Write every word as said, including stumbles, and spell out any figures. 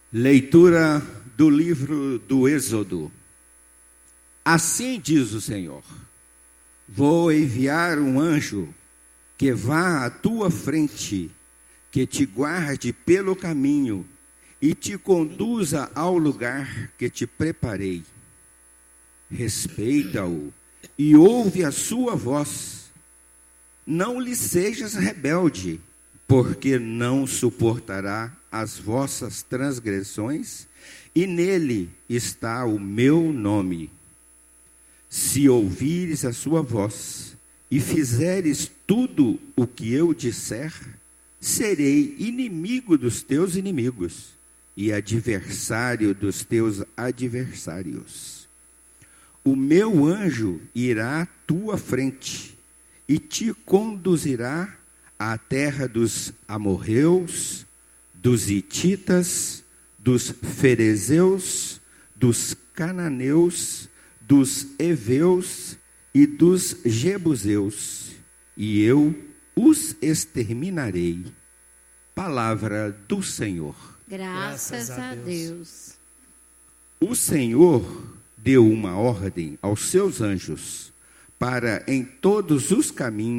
Leitura do livro do Êxodo. Assim diz o Senhor: vou enviar um anjo que vá à tua frente, que te guarde pelo caminho e te conduza ao lugar que te preparei. Respeita-o e ouve a sua voz. Não lhe sejas rebelde, porque não suportará as vossas transgressões, e nele está o meu nome. Se ouvires a sua voz e fizeres tudo o que eu disser, serei inimigo dos teus inimigos e adversário dos teus adversários. O meu anjo irá à tua frente e te conduzirá à terra dos amorreus, dos hititas, dos ferezeus, dos cananeus, dos heveus e dos jebuseus, e eu os exterminarei. Palavra do Senhor. Graças a Deus. O Senhor deu uma ordem aos seus anjos para em todos os caminhos